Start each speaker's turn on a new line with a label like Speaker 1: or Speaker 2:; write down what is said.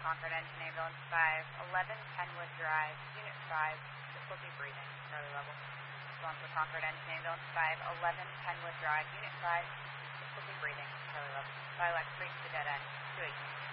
Speaker 1: Concord Engine Ambulance 511 Penwood Drive, Unit 5. This will be breathing, Charlie level. Response for Concord Engine Ambulance 511 Penwood Drive, Unit 5. This will be breathing, Charlie level. Dialect 3 to the dead end, 218.